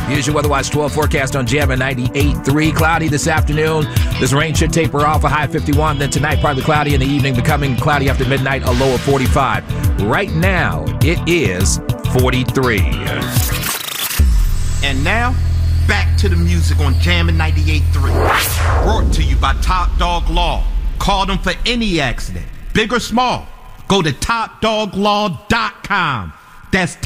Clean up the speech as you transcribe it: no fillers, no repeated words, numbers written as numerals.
Here's your weather-wise 12 forecast on Jammin' 98.3. Cloudy this afternoon. This rain should taper off, a high of 51. Then tonight, partly cloudy in the evening, becoming cloudy after midnight, a low of 45. Right now, it is 43. And now, back to the music on Jammin' 98.3. Brought to you by Top Dog Law. Call them for any accident, big or small. Go to topdoglaw.com. That's